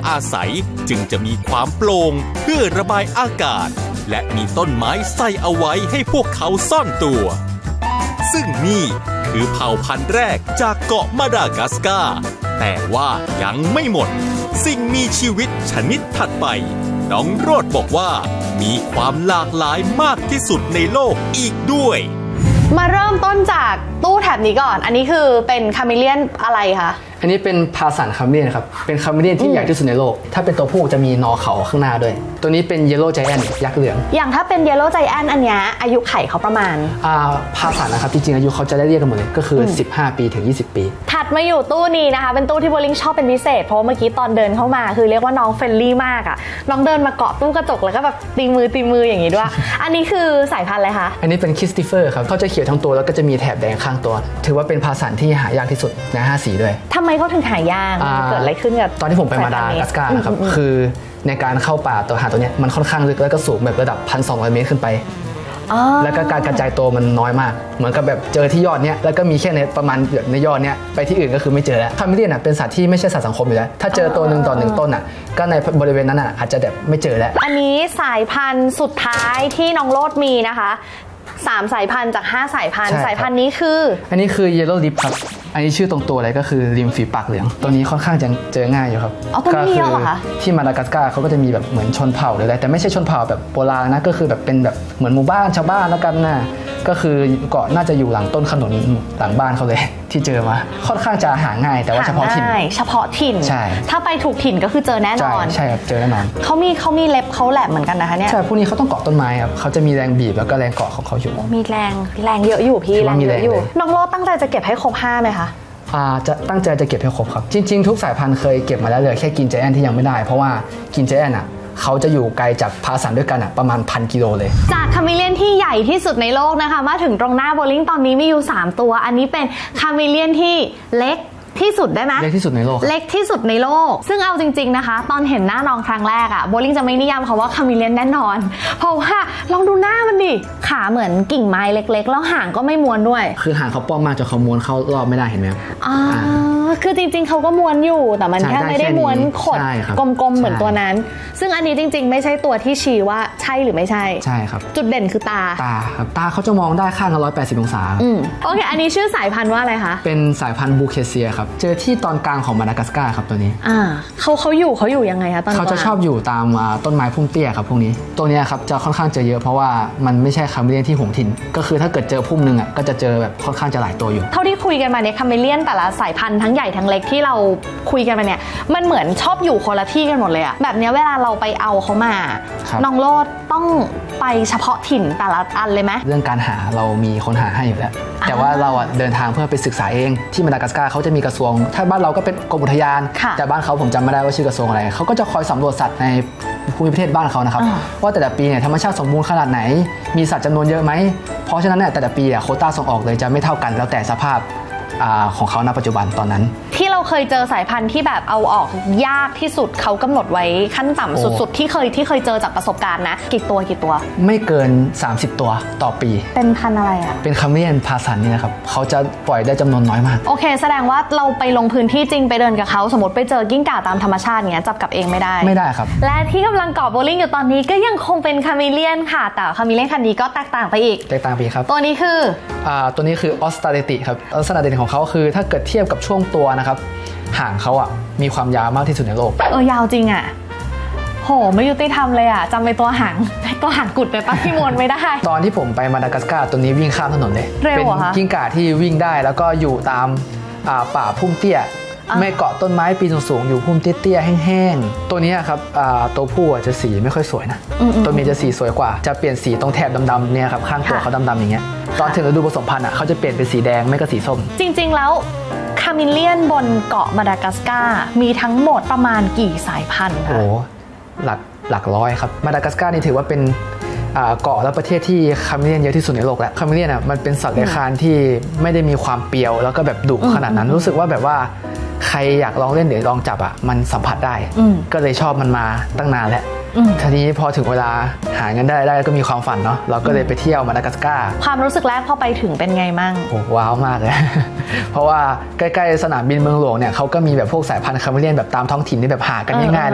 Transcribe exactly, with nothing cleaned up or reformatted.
อาศัยจึงจะมีความโปร่งเพื่อระบายอากาศและมีต้นไม้ใส่เอาไว้ให้พวกเขาซ่อนตัวซึ่งนี่คือเผ่าพันธุ์แรกจากเกาะมาดากัสการ์แต่ว่ายังไม่หมดสิ่งมีชีวิตชนิดถัดไปน้องโรดบอกว่ามีความหลากหลายมากที่สุดในโลกอีกด้วยมาเริ่มต้นจากตู้แถบนี้ก่อนอันนี้คือเป็นคาเมเลียนอะไรคะอันนี้เป็นพาสันคาเมเลียนครับเป็นคาเมเลียนที่ใหญ่ที่สุดในโลกถ้าเป็นตัวผู้จะมีนอเขาข้างหน้าด้วยตัวนี้เป็นเยลโล่ไจแอนท์ยักษ์เหลืองอย่างถ้าเป็นเยลโล่ไจแอนท์อันนี้อายุไขเขาประมาณอ่าพาสันนะครับจริงๆอายุเขาจะได้เรียกกันหมดเลยก็คือสิบห้าปีถึงยี่สิบปีถัดมาอยู่ตู้นี้นะคะเป็นตู้ที่โบลิ่งชอบเป็นพิเศษเพราะเมื่อกี้ตอนเดินเข้ามาคือเรียกว่าน้องเฟรนลี่มากอ่ะน้องเดินมาเกาะตู้กระจกแล้วก็แบบตีมือตีมืออย่างนี้ด้วย อันนี้คือสายพันธุ์อะไรคะอันนี้เป็นคิสติเฟอร์ครับเขาจะเขียวทั้งตัวแล้วก็จะมีแถบแดงข้างตัวถือว่าเป็นพาสันที่หายากที่สุดในห้าสีด้วยทำไมเขาถึงหายากเกิดอะไรขึ้นกับตอนที่ผมไปมาดากัสการ์นะครับคือในการเข้าป่าตัวหาตัวนี้มันค่อนข้างลึกแล้วก็สูงแบบระดับ หนึ่งพันสองร้อย เมตรขึ้นไปแล้วก็การกระจายตัวมันน้อยมากเหมือนกับแบบเจอที่ยอดเนี้ยแล้วก็มีแค่ในประมาณในยอดเนี้ยไปที่อื่นก็คือไม่เจอแล้วคาเมเลียนเป็นสัตว์ที่ไม่ใช่สัตว์สังคมอยู่แล้วถ้าเจอตัวหนึ่งต่อหนึ่งต้นอ่ะก็ในบริเวณนั้นอ่ะอาจจะแบบไม่เจอแล้วอันนี้สายพันธุ์สุดท้ายที่น้องโรดมีนะคะสามสายพันธุ์จากห้าสายพันธุ์สายพันธุ์นี้คืออันนี้คือเยลโล่ลิปครับอันนี้ชื่อตรงตัวเลยก็คือริมฝีปากเหลืองตัวนี้ค่อนข้างจะเจอง่ายอยู่ครับอ๋อตัวนี้เยอะเหรอคะที่มาดากัสการ์เขาก็จะมีแบบเหมือนชนเผ่าหรืออะไรแต่ไม่ใช่ชนเผ่าแบบโบราณนะก็คือแบบเป็นแบบเหมือนหมู่บ้านชาวบ้านแล้วกันนะก็คือเกาะน่าจะอยู่หลังต้นขนุนหลังบ้านเขาเลยที่เจอมาค่อนข้างจะหาง่ายแต่ว่าเฉพาะถิ่นเฉพาะถิ่นใช่ถ้าไปถูกถิ่นก็คือเจอแน่นอนใช่ครับเจอแน่นอนเขามีเขามีเล็บเขาแหลมเหมือนกันนะคะเนี่ยใช่พวกนี้เขาต้องเกาะต้นไม้ครับเขาจะมีแรงบีบแล้วก็แรงเกาะของเขาอยู่มีแรงแรงเยอะอยู่พี่แรงเยอะอยู่น้องโรดตั้งใจจะเก็บให้ครบห้าไหมคะอ่าจะตั้งใจจะเก็บให้ครบครับจริงๆทุกสายพันธุ์เคยเก็บมาแล้วเลยแค่กินไจแอนท์ที่ยังไม่ได้เพราะว่ากินไจแอนท์อ่ะเขาจะอยู่ไกลจากพาสันด้วยกันอ่ะประมาณพันกิโลเลยจากคาเมเลียนที่ใหญ่ที่สุดในโลกนะคะมาถึงตรงหน้าโบลิ่งตอนนี้มีอยู่สามตัวอันนี้เป็นคาเมเลียนที่เล็กที่สุดได้ไหมเล็กที่สุดในโลกเล็กที่สุดในโลกซึ่งเอาจริงๆนะคะตอนเห็นหน้าน้องครั้งแรกอะโบลิ่งจะไม่นิยามเขาว่าคาเมเลียนแน่นอนเพราะว่าลองดูหน้ามันดิขาเหมือนกิ่งไม้เล็กๆแล้วหางก็ไม่ม้วนด้วยคือหางเขาป้อมมากจนเขาม้วนเข้ารอบไม่ได้เห็นไหมอ๋อคือจริงๆเขาก็ม้วนอยู่แต่มันแค่ไม่ได้ม้วนขดกลมๆเหมือนตัวนั้นซึ่งอันนี้จริงๆไม่ใช่ตัวที่ชี้ว่าใช่หรือไม่ใช่ใช่ครับจุดเด่นคือตาตาครับตาเขาจะมองได้ข้างละหนึ่งร้อยแปดสิบองศาอืมโอเคอันนี้ชื่อสายพันธุ์ว่าอะไรคะเป็นสายพันธุ์บูเคเซียครับเจอที่ตอนกลางของมาดากัสการ์ครับตัวนี้อ่าเขาเขาอยู่เขาอยู่ยังไงคะตอนเขาจะชอบอยู่ตามต้นไม้พุ่มเตี้ยครับพวกนี้ตัวนี้ครับจะค่อนข้างเจอเยอะเพราะว่ามันไม่ใช่คาเมเลียนที่หงถิ่นก็คือถ้าเกิดเจอพุ่มหนึ่งอ่ะก็จะเจอแบบค่อนข้างจะหลายตัวอยู่เท่าที่คุยกันมาเนี่ยคาเมเลียนแต่ละสายพันธุ์ทั้งใหญ่ทั้งเล็กที่เราคุยกันมาเนี่ยมันเหมือนชอบอยู่คนละที่กันหมดเลยอะแบบนี้เวลาเราไปเอาเขามาน้องโรดต้องไปเฉพาะถิ่นแต่ละอันเลยไหมเรื่องการหาเรามีคนหาให้อยู่แล้วแต่ว่าเราอ่ะเดินทางเพื่อไปศึกษาเองที่มาดากัสการ์เขาจะมีกระทรวงถ้าบ้านเราก็เป็นกรมอุทยานแต่บ้านเขาผมจำไม่ได้ว่าชื่อกระทรวงอะไรเขาก็จะคอยสำรวจสัตว์ในภูมิประเทศบ้านเขานะครับว่าแต่ละปีเนี่ยธรรมชาติสมบูรณ์ขนาดไหนมีสัตว์จำนวนเยอะไหมเพราะฉะนั้นเนี่ยแต่ละปีอ่ะโควต้าส่งออกเลยจะไม่เท่ากันแล้วแต่สภาพของเขาณปัจจุบันตอนนั้นที่เราเคยเจอสายพันธุ์ที่แบบเอาออกยากที่สุดเขากำหนดไว้ขั้นต่ำสุดๆที่เคยที่เคยเจอจากประสบการณ์นะกี่ตัวกี่ตัวไม่เกินสามสิบตัวต่อปีเป็นพันธุ์อะไรอ่ะเป็นคาเมเลียนพาสันนี่นะครับเขาจะปล่อยได้จำนวนน้อยมากโอเคแสดงว่าเราไปลงพื้นที่จริงไปเดินกับเขาสมมติไปเจอกิ้งก่าตามธรรมชาติเงี้ยจับกับเองไม่ได้ไม่ได้ครับและที่กำลังเกาะโบลิ่งอยู่ตอนนี้ก็ยังคงเป็นคาเมเลียนค่ะแต่คาเมเลียนคันนี้ก็แตกต่างไปอีกแตกต่างไปครับตัวนี้คืออ่าตัวนี้คือออสตาเลติครับลักษณะเด่นของเขาคือถ้าเกิดเทียบกับช่วงตัวนะครับหางเขาอ่ะมีความยาวมากที่สุดในโลกเออยาวจริงอ่ะโหไม่ยุติธรรมเลยอ่ะจำไปตัวหางตัวหางกุดไปปะที่มวนไม่ได้ตอนที่ผมไปมาดากัสการ์ตัวนี้วิ่งข้ามถนนเลยเป็นกิ้งก่าที่วิ่งได้แล้วก็อยู่ตามป่าพุ่มเตี้ยไม่เกาะต้นไม้ปีนสูงๆอยู่พุ่มเตี้ยๆแห้งๆตัวนี้ครับตัวผู้จะสีไม่ค่อยสวยนะตัวเมียจะสีสวยกว่าจะเปลี่ยนสีตรงแถบดำๆเนี่ยครับข้างตัวเขาดำๆอย่างเงี้ยตอนถึงฤดูผสมพันธุ์อ่ะเขาจะเปลี่ยนเป็นสีแดงไม่ก็สีส้มจริงๆแล้วคาเมเลียนบนเกาะมาดากัสการ์มีทั้งหมดประมาณกี่สายพันธุ์คะโอ้หลักหลักร้อยครับมาดากัสการ์นี่ถือว่าเป็นเกาะและประเทศที่คาเมเลียนเยอะที่สุดในโลกแล้วคาเมเลียนอ่ะมันเป็นสัตว์เลื้อยคลานที่ไม่ได้มีความเปรียวแล้วก็แบบดุขนาดนั้นรู้สึกว่าแบบว่าใครอยากลองเล่นหรือลองจับอ่ะมันสัมผัสได้ก็เลยชอบมันมาตั้งนานแล้วทีนี้พอถึงเวลาหาเงินได้ได้ก็มีความฝันเนาะเราก็เลยไปเที่ยวมาดากัสการ์ความรู้สึกแรกพอไปถึงเป็นไงมั่งโอ้ว้าวมากเลย เพราะว่าใกล้ๆสนามบินเมืองหลวงเนี่ยเขาก็มีแบบพวกสายพันธุ์คาเมเลียนแบบตามท้องถิ่นที่แบบหากันง่ายๆ